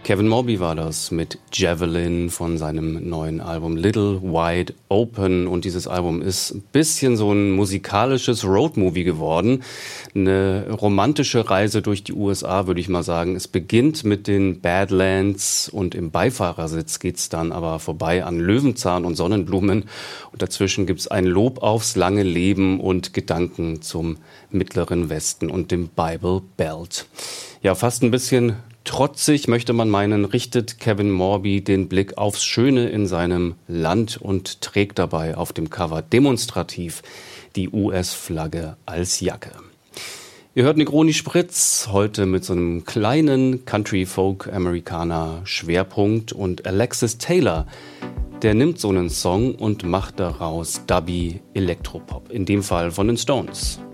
Kevin Morby war das mit Javelin von seinem neuen Album Little Wide Open. Und dieses Album ist ein bisschen so ein musikalisches Roadmovie geworden. Eine romantische Reise durch die USA, würde ich mal sagen. Es beginnt mit den Badlands und im Beifahrersitz geht's dann aber vorbei an Löwenzahn und Sonnenblumen. Und dazwischen gibt's ein Lob aufs lange Leben und Gedanken zum Mittleren Westen und dem Bible Belt. Ja, fast ein bisschen trotzig, möchte man meinen, richtet Kevin Morby den Blick aufs Schöne in seinem Land und trägt dabei auf dem Cover demonstrativ die US-Flagge als Jacke. Ihr hört Negroni Spritz, heute mit so einem kleinen Country-Folk-Amerikaner-Schwerpunkt, und Alexis Taylor, der nimmt so einen Song und macht daraus Dubby Elektropop, in dem Fall von den Stones.